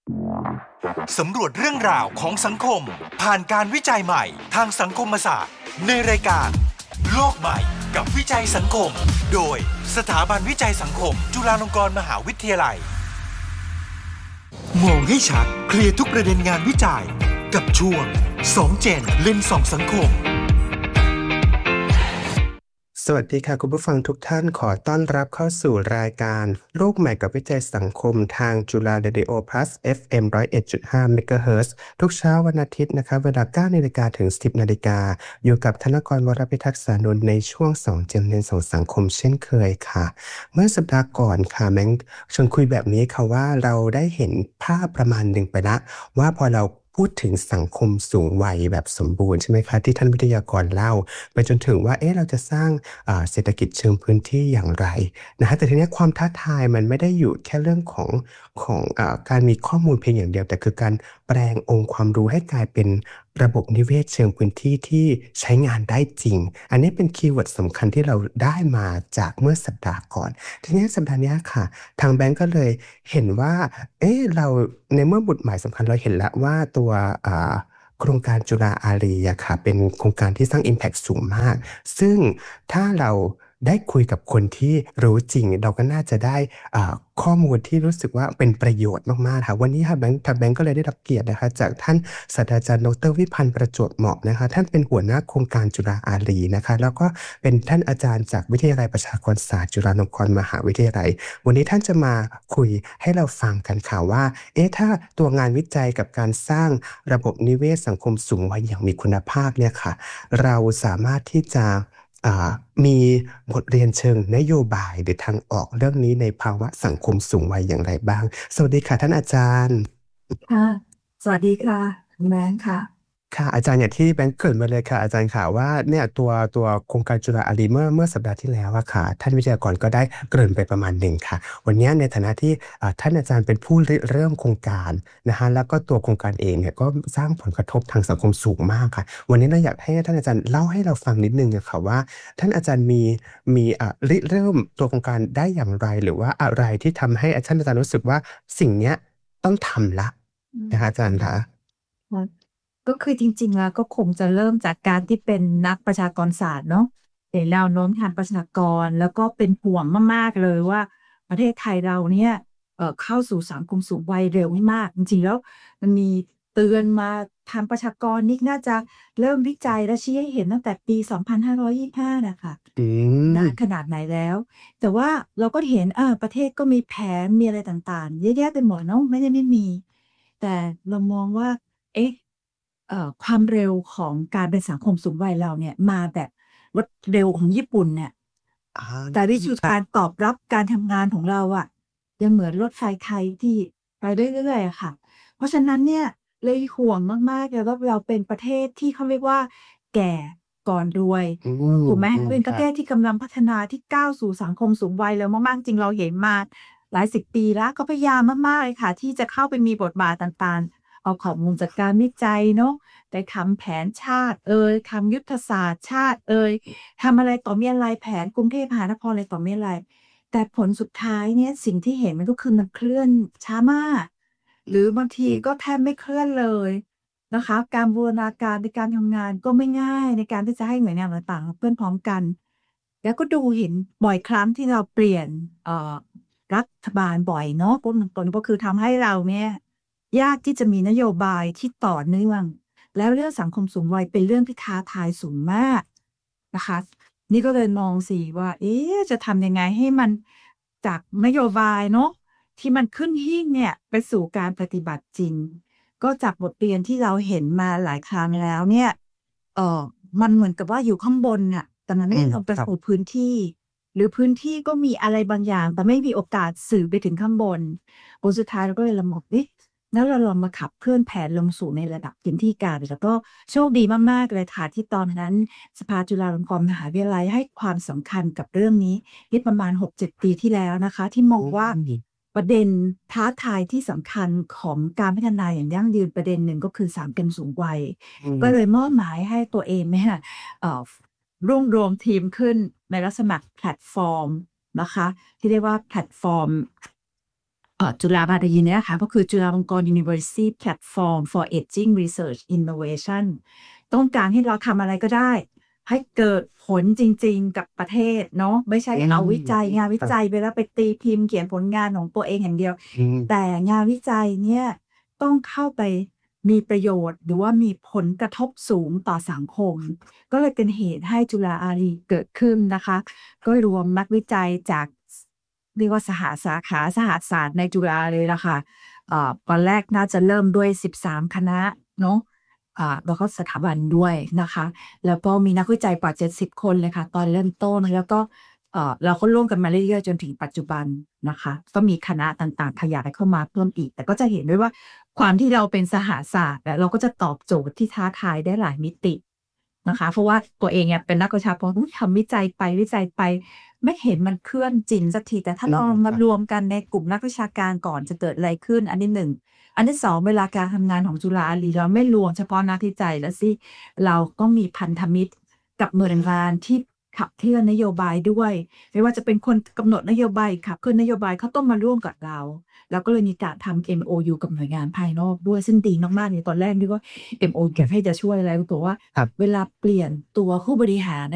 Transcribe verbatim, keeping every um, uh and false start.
สำรวจเรื่องราวของสังคมผ่านการวิจัยใหม่ทางสังคมศาสตร์ในรายการโลกใหม่กับวิจัยสังคมโดยสถาบันวิจัยสังคมจุฬาลงกรณ์มหาวิทยาลัยมองให้ชัดเคลียร์ทุกประเด็นงานวิจัยกับช่วงสองเจนเลนส์สองสังคมสวัสดีค่ะคุณผู้ฟังทุกท่านขอต้อนรับเข้าสู่รายการโลกใหม่กับวิจัยสังคมทางจุฬาเรดิโอพลัส เอฟ เอ็ม หนึ่งร้อยเอ็ดจุดห้า เมกะเฮิรตซ์ทุกเช้าวันอาทิตย์นะครับเวลา เก้านาฬิกา ถึง สิบนาฬิกาอยู่กับธนกรวรพิทักษ์สานนท์ในช่วงสองเจนเลนส์สองสังคมเช่นเคยค่ะเมื่อสัปดาห์ก่อนค่ะแมงชวนคุยแบบนี้ค่ะว่าเราได้เห็นภาพประมาณหนึ่งไปละว่าพอเราพูดถึงสังคมสูงวัยแบบสมบูรณ์ใช่ไหมคะที่ท่านวิทยากรเล่าไปจนถึงว่าเอ๊ะเราจะสร้างเศรษฐกิจเชิงพื้นที่อย่างไรนะฮะแต่ทีนี้ความท้าทายมันไม่ได้อยู่แค่เรื่องของของเอ่อการมีข้อมูลเพียงอย่างเดียวแต่คือการแปลงองค์ความรู้ให้กลายเป็นระบบนิเวศเชิงพื้นที่ที่ใช้งานได้จริงอันนี้เป็นคีย์เวิร์ดสำคัญที่เราได้มาจากเมื่อสัปดาห์ก่อนทีนี้สัปดาห์นี้ค่ะทางแบงก์ก็เลยเห็นว่าเอ๊ะเราในเมื่อบุตรหมายสำคัญเราเห็นแล้วว่าตัวอ่าโครงการจุฬาอารีอะค่ะเป็นโครงการที่สร้าง Impact สูงมากซึ่งถ้าเราได้คุยกับคนที่รู้จริงเราก็น่าจะได้อ่าข้อมูลที่รู้สึกว่าเป็นประโยชน์มากๆค่ะวันนี้ค่ะแบงค์ทางแบงค์ก็เลยได้รับเกียรตินะคะจากท่านศาสตราจารย์ดรวิพันธ์ประจวบเหมาะนะคะท่านเป็นหัวหน้าโครงการจุฬาอารีนะคะแล้วก็เป็นท่านอาจารย์จากวิทยาลัยประชากรศาสตร์จุฬาลงกรณ์มหาวิทยาลัยวันนี้ท่านจะมาคุยให้เราฟังกันค่ะว่าเอ๊ะถ้าตัวงานวิจัยกับการสร้างระบบนิเวศสังคมสูงวัยอย่างมีคุณภาพเนี่ยค่ะเราสามารถที่จะมีบทเรียนเชิงนโยบายหรือทางออกเรื่องนี้ในภาวะสังคมสูงวัยอย่างไรบ้างสวัสดีค่ะท่านอาจารย์ค่ะสวัสดีค่ะคุณแบงค์ค่ะค่ะอาจารย์อย่างที่แบงค์เกริ่นมาเลยค่ะอาจารย์ค่ะว่าเนี่ยตัวตัวโครงการจุฬาอารีเมื่อเมื่อสัปดาห์ที่แล้วอะค่ะท่านวิทยากรก็ได้เกริ่นไปประมาณหนึ่งค่ะวันนี้ในฐานะที่ท่านอาจารย์เป็นผู้ริเริ่มโครงการนะฮะแล้วก็ตัวโครงการเองเนี่ยก็สร้างผลกระทบทางสังคมสูงมากค่ะวันนี้เราอยากให้ท่านอาจารย์เล่าให้เราฟังนิดนึงอะค่ะว่าท่านอาจารย์มีมีอ่าริเริ่มตัวโครงการได้อย่างไรหรือว่าอะไรที่ทำให้ท่านอาจารย์รู้สึกว่าสิ่งเนี้ยต้องทำละนะคะอาจารย์คะก็คือจริงๆแล้วก็คงจะเริ่มจากการที่เป็นนักประชากรศาสตร์เนาะเห็นแนวโน้มทางประชากรแล้วก็เป็นห่วงมากๆเลยว่าประเทศไทยเราเนี่ยเอ่อเข้าสู่สังคมสูงวัยเร็วมากจริงๆแล้วมันมีเตือนมาทางประชากรนี่น่าจะเริ่มวิจัยและชี้ให้เห็นตั้งแต่ปีสองพันห้าร้อยยี่สิบห้าน่ะค่ะนานขนาดไหนแล้วแต่ว่าเราก็เห็นเออประเทศก็มีแผนมีอะไรต่างๆเยอะแยะไปหมดเนาะไม่ได้ไม่มีแต่เรามองว่าเอ๊ะ เอ่อความเร็วของการเป็นสังคมสูงวัยเราเนี่ยมาแบบรวดเร็วของญี่ปุ่นเนี่ยแต่วิธีการตอบรับการทำงานของเราอะยังเหมือนรถไฟไทยที่ไปเรื่อยๆอะค่ะเพราะฉะนั้นเนี่ยเลยห่วงมากๆเลยว่าเราเป็นประเทศที่เขาเรียกว่าแก่ก่อนรวยถูกไหมเป็นประเทศที่กำลังพัฒนาที่ก้าวสู่สังคมสูงวัยเร็วมากๆจริงเราเห็นมาหลายสิบปีแล้วก็พยายามมากๆเลยค่ะที่จะเข้าไปมีบทบาทต่างๆเอาข้อมูลจากการวิจัยเนาะ ได้ทำแผนชาติเอยทำยุทธศาสตร์ชาติเอยทำอะไรต่อมีอะไรแผนกรุงเทพมหานครอะไรต่อมีอะไรแต่ผลสุดท้ายเนี่ยสิ่งที่เห็นมันก็คือมันเคลื่อนช้ามากหรือบางทีก็แทบไม่เคลื่อนเลยนะคะการบูรณาการในการทำงานก็ไม่ง่ายในการที่จะให้หน่วยงานต่างๆเคลื่อนพร้อมกันแล้วก็ดูเห็นบ่อยครั้งที่เราเปลี่ยนเอ่อรัฐบาลบ่อยเนาะต้นตนก็คือทำให้เราเนี่ยยากที่จะมีนโยบายที่ต่อเนื่อง แล้วเรื่องสังคมสูงวัยเป็นเรื่องที่ท้าทายสูงมากนะคะนี่ก็เลยมองสิว่าเอ๊ะจะทำยังไงให้มันจากนโยบายเนาะที่มันขึ้นหิ้งเนี่ยไปสู่การปฏิบัติจริงก็จากบทเรียนที่เราเห็นมาหลายครั้งแล้วเนี่ยเอ่อมันเหมือนกับว่าอยู่ข้างบนน่ะแต่มันไม่ได้ลงไปสู่พื้นที่หรือพื้นที่ก็มีอะไรบางอย่างแต่ไม่มีโอกาสสื่อไปถึงข้างบนผลสุดท้ายเราก็เลยละหมดเอ๊ะ แล้วเราลองมาขับเคลื่อนแผนลงสู่ในระดับพื้นที่การแล้วก็โชคดีมากๆเลยค่ะที่ตอนนั้นสภาจุฬาลงกรณ์มหาวิทยาลัยให้ความสำคัญกับเรื่องนี้นี่ประมาณ หกถึงเจ็ด ปีที่แล้วนะคะที่มองว่าประเด็นท้าทายที่สำคัญของการพัฒนาอย่างยั่งยืนประเด็นหนึ่งก็คือสามเกมสูงวัยก็เลยมอบหมายให้ตัวเองเนี่ยเอ่อรวบรวมทีมขึ้นในลักษณะแพลตฟอร์มนะคะที่เรียกว่าแพลตฟอร์มเอ่อจุฬาบาดีเนี่ยค่ะก็คือจุฬาลงกรณ์ University Platform for Aging Research Innovation ต้องการให้เราทำอะไรก็ได้ ให้เกิดผลจริงๆกับประเทศเนาะไม่ใช่อืมเอาวิจัยงานวิครับจัยไปแล้วไปตีพิมพ์เขียนผลงานของตัวเองอย่างเดียวอืมแต่งานวิจัยเนี่ยต้องเข้าไปมีประโยชน์ หรือว่ามีผลกระทบสูงต่อสังคม ก็เลยเป็นเหตุให้จุฬาอารีเกิดขึ้นนะคะ ก็รวมนักวิจัยจากเรียกว่าสหสาขาสหศาสตร์ในจุฬาเลยล่ะค่ะเอ่อตอนแรกน่าจะเริ่มด้วยสิบสามคณะเนาะอ่าแล้วก็สถาบันด้วยนะคะ แล้วก็มีนักวิจัยกว่าเจ็ดสิบคนเลยค่ะตอนเริ่มต้นแล้วก็เอ่อเราก็ร่วมกันมาเรื่อยๆจนถึงปัจจุบันนะคะก็มีคณะต่างๆขยายเข้ามาเพิ่มอีก แต่ก็จะเห็นด้วยว่าความที่เราเป็นสหศาสตร์อะเราก็จะตอบโจทย์ที่ท้าทายได้หลายมิตินะคะเพราะว่าตัวเองเนี่ยเป็นนักประชาการอุ๊ยทำวิจัยไปวิจัยไป ไม่เห็นมันเคลื่อนจริงสักทีแต่ถ้าเนาะเรามาครับรวมกันในกลุ่มนักวิชาการก่อนจะเกิดอะไรขึ้น อันที่หนึ่งอันที่สองเวลาการทำงานของจุฬาอารีเราไม่รวมเฉพาะนักวิจัยแล้วสิเราก็มีพันธมิตรกับหน่วยงานที่ขับเคลื่อนนโยบายด้วย ไม่ว่าจะเป็นคนกำหนดนโยบายขับเคลื่อนนโยบายเขาต้องมาร่วมกับเรา แล้วก็เลยมีการทำ เอ็ม โอ ยู กับหน่วยงานภายนอกด้วยซึ่งดีมากๆในตอนแรกนึกว่า เอ็ม โอ ยู ให้จะช่วยอะไรปรากฏว่าครับเวลาเปลี่ยนตัวผู้บริหาร